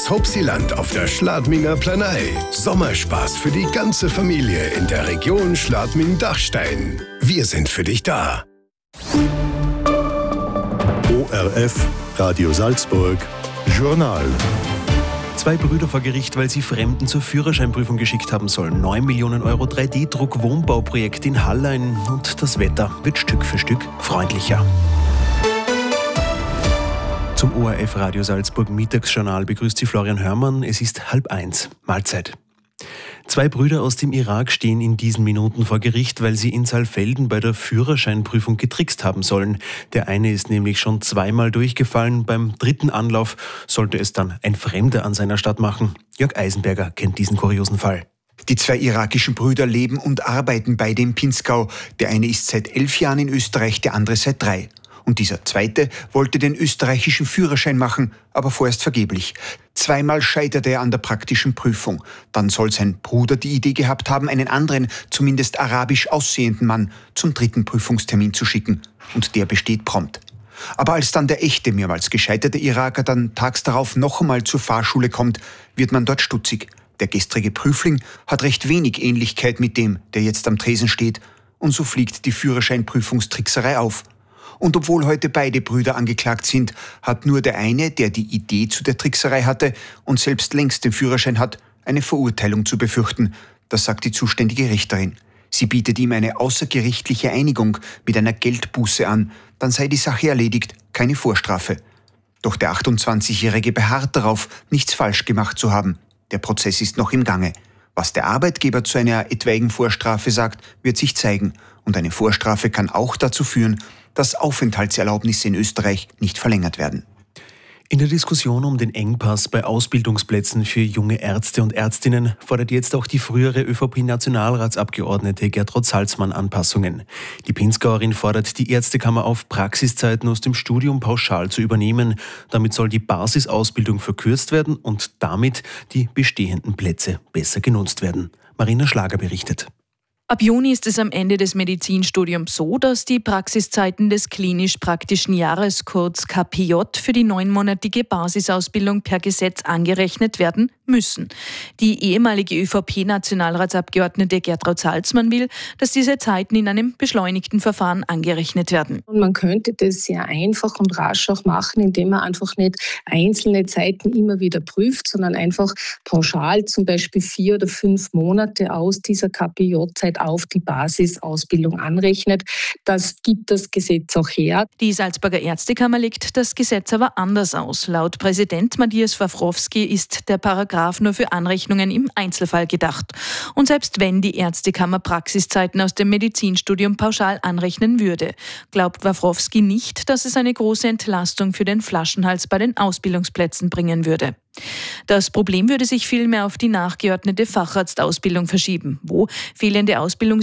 Das Hopsiland auf der Schladminger Planei. Sommerspaß für die ganze Familie in der Region Schladming-Dachstein. Wir sind für dich da. ORF, Radio Salzburg, Journal. 2 Brüder vor Gericht, weil sie Fremden zur Führerscheinprüfung geschickt haben sollen. 9 Millionen Euro 3D-Druck-Wohnbauprojekt in Hallein. Und das Wetter wird Stück für Stück freundlicher. Zum ORF Radio Salzburg Mittagsjournal begrüßt Sie Florian Hörmann. Es ist 12:30. Mahlzeit. 2 Brüder aus dem Irak stehen in diesen Minuten vor Gericht, weil sie in Saalfelden bei der Führerscheinprüfung getrickst haben sollen. Der eine ist nämlich schon 2-mal durchgefallen. Beim 3. Anlauf sollte es dann ein Fremder an seiner Stadt machen. Jörg Eisenberger kennt diesen kuriosen Fall. Die 2 irakischen Brüder leben und arbeiten beide im Pinzgau. Der eine ist seit 11 Jahren in Österreich, der andere seit 3. Und dieser zweite wollte den österreichischen Führerschein machen, aber vorerst vergeblich. 2-mal scheiterte er an der praktischen Prüfung. Dann soll sein Bruder die Idee gehabt haben, einen anderen, zumindest arabisch aussehenden Mann zum 3. Prüfungstermin zu schicken. Und der besteht prompt. Aber als dann der echte, mehrmals gescheiterte Iraker dann tags darauf noch einmal zur Fahrschule kommt, wird man dort stutzig. Der gestrige Prüfling hat recht wenig Ähnlichkeit mit dem, der jetzt am Tresen steht. Und so fliegt die Führerscheinprüfungstrickserei auf. Und obwohl heute beide Brüder angeklagt sind, hat nur der eine, der die Idee zu der Trickserei hatte und selbst längst den Führerschein hat, eine Verurteilung zu befürchten. Das sagt die zuständige Richterin. Sie bietet ihm eine außergerichtliche Einigung mit einer Geldbuße an. Dann sei die Sache erledigt, keine Vorstrafe. Doch der 28-Jährige beharrt darauf, nichts falsch gemacht zu haben. Der Prozess ist noch im Gange. Was der Arbeitgeber zu einer etwaigen Vorstrafe sagt, wird sich zeigen. Und eine Vorstrafe kann auch dazu führen, dass Aufenthaltserlaubnisse in Österreich nicht verlängert werden. In der Diskussion um den Engpass bei Ausbildungsplätzen für junge Ärzte und Ärztinnen fordert jetzt auch die frühere ÖVP-Nationalratsabgeordnete Gertraud Salzmann Anpassungen. Die Pinzgauerin fordert die Ärztekammer auf, Praxiszeiten aus dem Studium pauschal zu übernehmen. Damit soll die Basisausbildung verkürzt werden und damit die bestehenden Plätze besser genutzt werden. Marina Schlager berichtet. Ab Juni ist es am Ende des Medizinstudiums so, dass die Praxiszeiten des klinisch-praktischen Jahres, kurz KPJ, für die 9-monatige Basisausbildung per Gesetz angerechnet werden müssen. Die ehemalige ÖVP-Nationalratsabgeordnete Gertraud Salzmann will, dass diese Zeiten in einem beschleunigten Verfahren angerechnet werden. Und man könnte das sehr einfach und rasch auch machen, indem man einfach nicht einzelne Zeiten immer wieder prüft, sondern einfach pauschal zum Beispiel 4 oder 5 Monate aus dieser KPJ-Zeit auf die Basisausbildung anrechnet. Das gibt das Gesetz auch her. Die Salzburger Ärztekammer legt das Gesetz aber anders aus. Laut Präsident Matthias Wawrowski ist der Paragraph nur für Anrechnungen im Einzelfall gedacht. Und selbst wenn die Ärztekammer Praxiszeiten aus dem Medizinstudium pauschal anrechnen würde, glaubt Wawrowski nicht, dass es eine große Entlastung für den Flaschenhals bei den Ausbildungsplätzen bringen würde. Das Problem würde sich vielmehr auf die nachgeordnete Facharztausbildung verschieben, wo fehlende Ausbildung